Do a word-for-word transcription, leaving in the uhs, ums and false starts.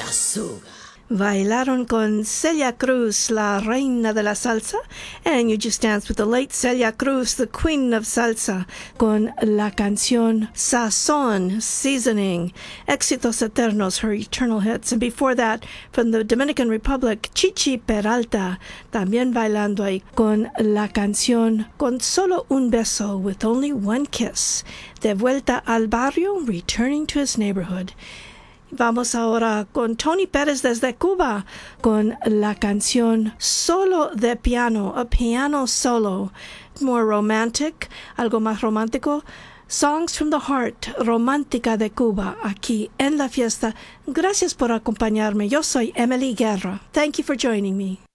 Suga. Bailaron con Celia Cruz, la reina de la salsa, and you just danced with the late Celia Cruz, the queen of salsa, con la canción Sazón, Seasoning, Éxitos Eternos, her eternal hits. And before that, from the Dominican Republic, Chichi Peralta, también bailando ahí con la canción Con Solo Un Beso, With Only One Kiss, De Vuelta al Barrio, Returning to His Neighborhood. Vamos ahora con Tony Pérez desde Cuba con la canción Solo de Piano, a piano solo, more romantic, algo más romántico. Songs from the Heart, romántica de Cuba, aquí en la fiesta. Gracias por acompañarme. Yo soy Emily Guerra. Thank you for joining me.